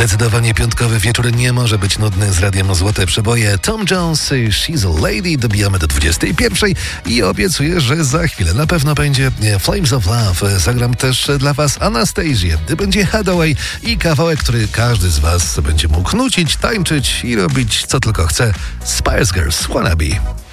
Zdecydowanie piątkowy wieczór nie może być nudny z radiem Złote Przeboje. Tom Jones, She's a Lady, dobijamy do 21 i obiecuję, że za chwilę na pewno będzie Flames of Love. Zagram też dla Was Anastasię. Będzie Hathaway i kawałek, który każdy z Was będzie mógł nucić, tańczyć i robić co tylko chce. Spice Girls Wannabe.